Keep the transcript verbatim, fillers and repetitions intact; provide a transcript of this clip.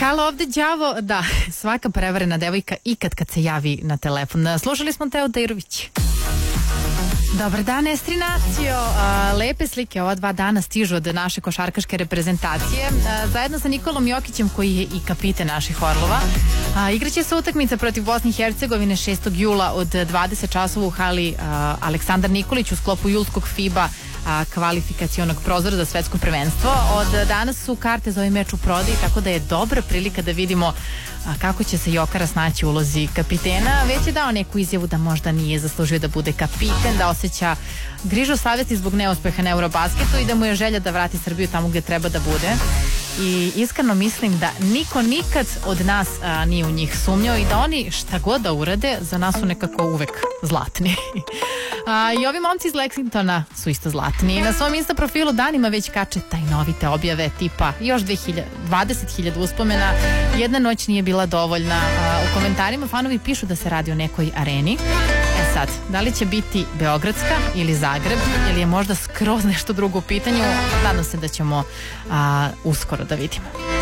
Halo, ovde đavo, da, svaka prevarena devojka ikad kad se javi na telefon. Slušali smo Teo Dejrović. Dobar dan, Estrinacio. Lepe slike ova dva dana stižu od naše košarkaške reprezentacije. Zajedno sa Nikolom Jokićem, koji je i kapiten naših Orlova. Igraće se utakmica protiv Bosne i Hercegovine šestog jula od dvadeset časova u hali Aleksandar Nikolić u sklopu julskog FIBA kvalifikacionog prozora za svetsko prvenstvo. Od danas su karte za ovaj meč u prodaji, tako da je dobra prilika da vidimo kako će se Jokara snaći u ulozi kapitena. Već je dao neku izjavu da možda nije zaslužio da bude kapiten, da osjeća grižu savesti zbog neuspeha na Eurobasketu i da mu je želja da vrati Srbiju tamo gde treba da bude. I iskreno mislim da niko nikad od nas a, nije u njih sumnjao i da oni šta god da urade, za nas su nekako uvek zlatni. A, I ovi momci iz Lexingtona su isto zlatni. Na svom Insta profilu danima već kače tajnovite objave tipa još dvadeset hiljada uspomena, jedna noć nije bila dovoljna. A, u komentarima fanovi pišu da se radi o nekoj areni. E sad, da li će biti Beogradska ili Zagreb, ili je možda skroz nešto drugo u pitanju, nadam se da ćemo a, uskoro da vidimo.